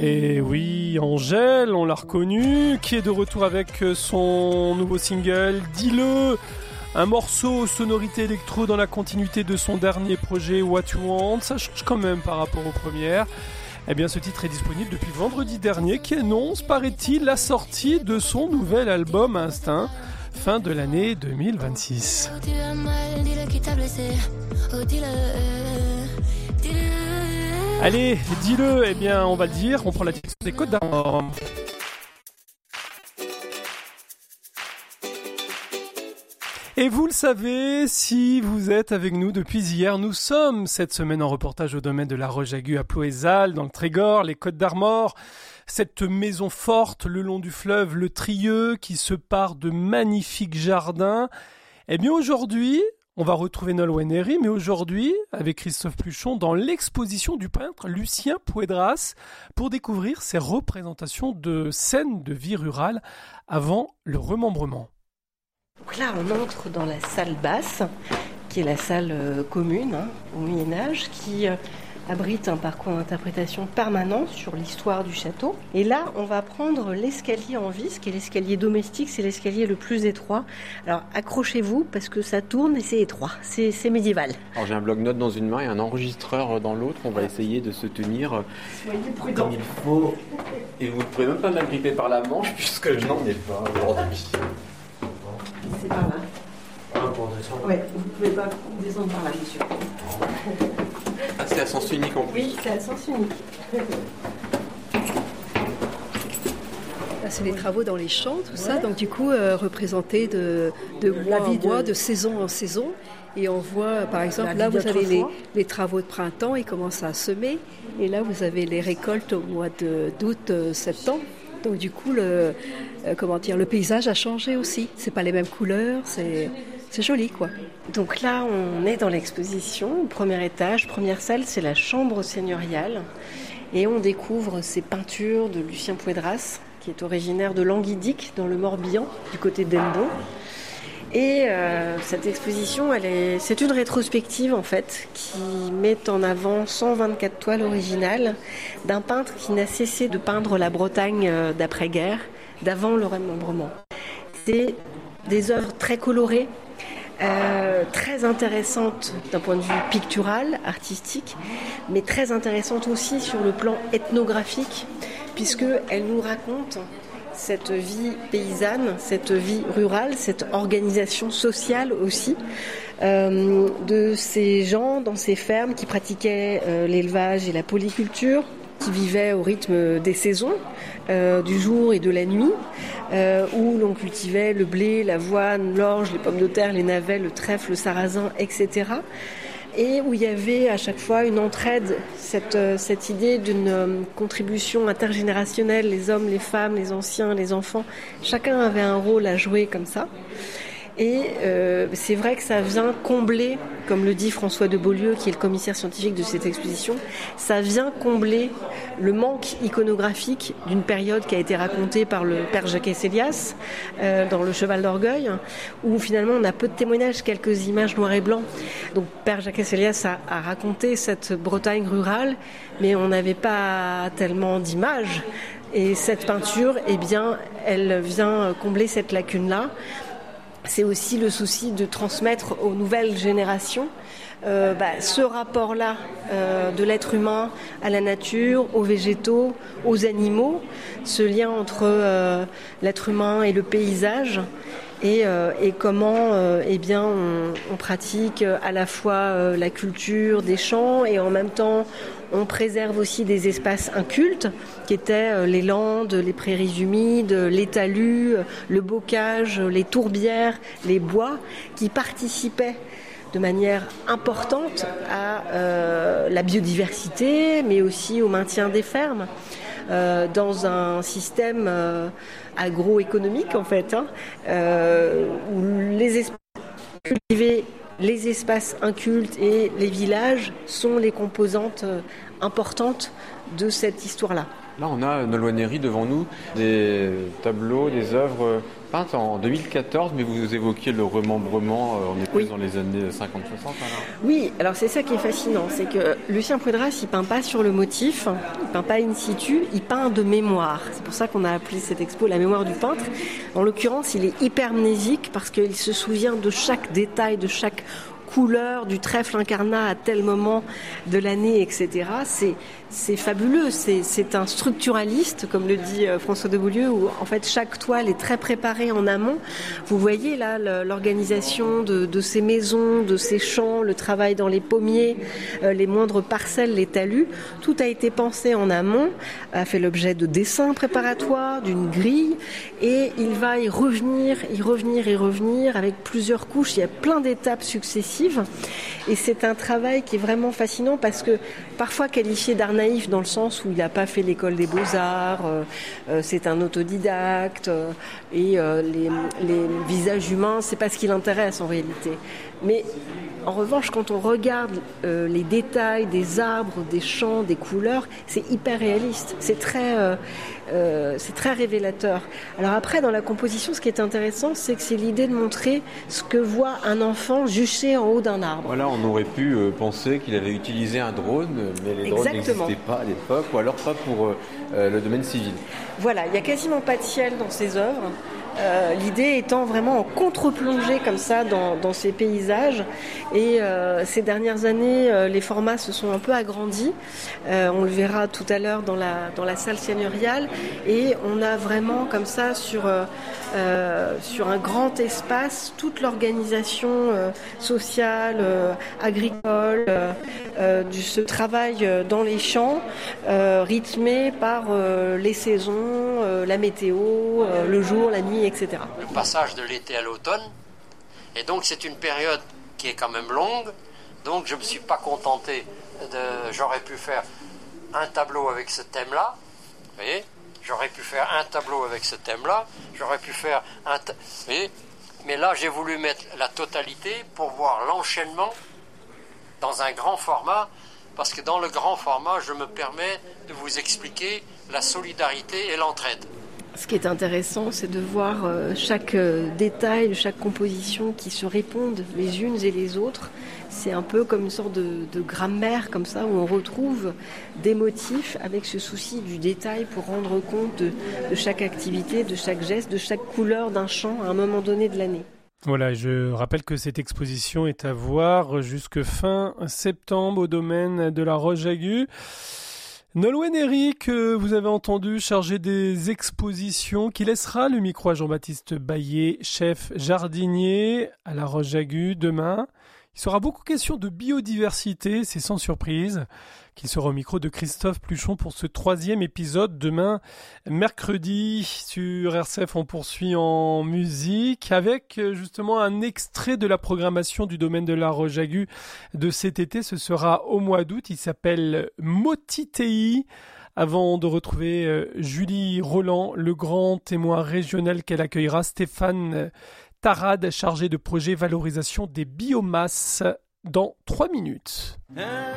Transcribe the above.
Et oui, Angèle, on l'a reconnu, qui est de retour avec son nouveau single « Dis-le », un morceau aux sonorités électro dans la continuité de son dernier projet « What You Want ». Ça change quand même par rapport aux premières. Eh bien, ce titre est disponible depuis vendredi dernier, qui annonce, paraît-il, la sortie de son nouvel album Instinct, fin de l'année 2026. Allez, dis-le, eh bien, on va le dire, on prend la direction des Côtes d'Armor. Et vous le savez, si vous êtes avec nous depuis hier, nous sommes cette semaine en reportage au domaine de la Roche-Aiguë à Ploëzal, dans le Trégor, les Côtes d'Armor. Cette maison forte le long du fleuve, le Trieux, qui se part de magnifiques jardins. Eh bien aujourd'hui, on va retrouver Nolwenn Herry, mais aujourd'hui, avec Christophe Pluchon, dans l'exposition du peintre Lucien Puedras, pour découvrir ses représentations de scènes de vie rurale avant le remembrement. Donc là, on entre dans la salle basse, qui est la salle commune au Moyen-Âge, qui abrite un parcours d'interprétation permanent sur l'histoire du château. Et là, on va prendre l'escalier en vis, qui est l'escalier domestique, c'est l'escalier le plus étroit. Alors accrochez-vous, parce que ça tourne et c'est étroit, c'est médiéval. Alors j'ai un bloc-notes dans une main et un enregistreur dans l'autre. On va essayer de se tenir comme il faut. Et vous ne pouvez même pas m'agripper par la manche, puisque je n'en ai pas aujourd'hui. C'est par là. Pour descendre. Oui, vous ne pouvez pas descendre par là, monsieur. Ah, c'est à sens unique en plus. Oui, c'est à sens unique. Là, c'est les travaux dans les champs, tout ça. Donc du coup, représenté de mois en mois, de saison en saison. Et on voit, par exemple, là, vous avez les travaux de printemps, ils commencent à semer. Et là, vous avez les récoltes au mois d'août, septembre. Donc du coup, le paysage a changé aussi. C'est pas les mêmes couleurs, c'est joli, quoi. Donc là, on est dans l'exposition, au premier étage, première salle, c'est la chambre seigneuriale. Et on découvre ces peintures de Lucien Puedras, qui est originaire de Languidic, dans le Morbihan, du côté d'Embon. Et cette exposition, c'est une rétrospective en fait, qui met en avant 124 toiles originales d'un peintre qui n'a cessé de peindre la Bretagne d'après-guerre, d'avant le remembrement. C'est des œuvres très colorées, très intéressantes d'un point de vue pictural, artistique, mais très intéressantes aussi sur le plan ethnographique, puisqu'elles nous racontent cette vie paysanne, cette vie rurale, cette organisation sociale aussi de ces gens dans ces fermes qui pratiquaient l'élevage et la polyculture, qui vivaient au rythme des saisons, du jour et de la nuit, où l'on cultivait le blé, l'avoine, l'orge, les pommes de terre, les navets, le trèfle, le sarrasin, etc. Et où il y avait à chaque fois une entraide, cette idée d'une contribution intergénérationnelle, les hommes, les femmes, les anciens, les enfants, chacun avait un rôle à jouer comme ça. Et c'est vrai que ça vient combler, comme le dit François de Beaulieu, qui est le commissaire scientifique de cette exposition, ça vient combler le manque iconographique d'une période qui a été racontée par le père Jacques-Célias dans Le Cheval d'Orgueil, où finalement on a peu de témoignages, quelques images noir et blanc. Donc père Jacques-Célias a raconté cette Bretagne rurale, mais on n'avait pas tellement d'images. Et cette peinture, eh bien, elle vient combler cette lacune-là. C'est aussi le souci de transmettre aux nouvelles générations ce rapport-là de l'être humain à la nature, aux végétaux, aux animaux, ce lien entre l'être humain et le paysage, et comment on pratique à la fois la culture des champs et en même temps on préserve aussi des espaces incultes qui étaient les landes, les prairies humides, les talus, le bocage, les tourbières, les bois qui participaient de manière importante à la biodiversité mais aussi au maintien des fermes dans un système agroéconomique en fait, où les espaces cultivés, les espaces incultes et les villages sont les composantes importantes de cette histoire-là. Là, on a Nolwenn devant nous, des tableaux, des œuvres peintes en 2014, mais vous évoquiez le remembrement, on est plus dans les années 50-60. Oui, alors c'est ça qui est fascinant, c'est que Lucien Poydras, il peint pas sur le motif, il peint pas in situ, il peint de mémoire. C'est pour ça qu'on a appelé cette expo la mémoire du peintre. En l'occurrence, il est hypermnésique parce qu'il se souvient de chaque détail, de chaque couleur du trèfle incarnat à tel moment de l'année, etc. C'est fabuleux, c'est un structuraliste, comme le dit François de Beaulieu, où en fait chaque toile est très préparée en amont. Vous voyez là l'organisation de ces maisons, de ces champs, le travail dans les pommiers, les moindres parcelles, les talus, tout a été pensé en amont, a fait l'objet de dessins préparatoires, d'une grille, et il va y revenir avec plusieurs couches. Il y a plein d'étapes successives. Et c'est un travail qui est vraiment fascinant parce que parfois qualifié d'art naïf dans le sens où il n'a pas fait l'école des beaux-arts, c'est un autodidacte et les visages humains, c'est pas ce qui l'intéresse en réalité. Mais en revanche, quand on regarde les détails des arbres, des champs, des couleurs, c'est hyper réaliste. C'est très révélateur. Alors après, dans la composition, ce qui est intéressant, c'est que c'est l'idée de montrer ce que voit un enfant juché en haut d'un arbre. Voilà, on aurait pu penser qu'il avait utilisé un drone, mais les drones n'existaient pas à l'époque, ou alors pas pour le domaine civil. Voilà, il n'y a quasiment pas de ciel dans ses œuvres. L'idée étant vraiment en contre-plongée comme ça dans ces paysages, et ces dernières années les formats se sont un peu agrandis, on le verra tout à l'heure dans la salle seigneuriale, et on a vraiment comme ça sur un grand espace toute l'organisation sociale, agricole, ce travail dans les champs, rythmé par les saisons, la météo, le jour, la nuit, etc. Le passage de l'été à l'automne, et donc c'est une période qui est quand même longue, donc je ne me suis pas contenté j'aurais pu faire un tableau avec ce thème-là, vous voyez, j'aurais pu faire un tableau avec ce thème-là, j'aurais pu faire vous voyez, mais là j'ai voulu mettre la totalité pour voir l'enchaînement dans un grand format, parce que dans le grand format, je me permets de vous expliquer la solidarité et l'entraide. Ce qui est intéressant, c'est de voir chaque détail, chaque composition qui se répondent les unes et les autres. C'est un peu comme une sorte de grammaire comme ça, où on retrouve des motifs avec ce souci du détail pour rendre compte de chaque activité, de chaque geste, de chaque couleur d'un champ à un moment donné de l'année. Voilà, je rappelle que cette exposition est à voir jusque fin septembre au domaine de la Roche-Aguë. Nolwenn, vous avez entendu, chargé des expositions, qui laissera le micro à Jean-Baptiste Baillet, chef jardinier à la Roche-Aguë demain. Il sera beaucoup question de biodiversité, c'est sans surprise, qu'il sera au micro de Christophe Pluchon pour ce 3e épisode demain, mercredi. Sur RCF, on poursuit en musique avec justement un extrait de la programmation du domaine de la Roche-Aguë de cet été. Ce sera au mois d'août, il s'appelle Motitei. Avant de retrouver Julie Roland, le grand témoin régional qu'elle accueillera, Stéphane Tarade, chargé de projet valorisation des biomasses, dans 3 minutes.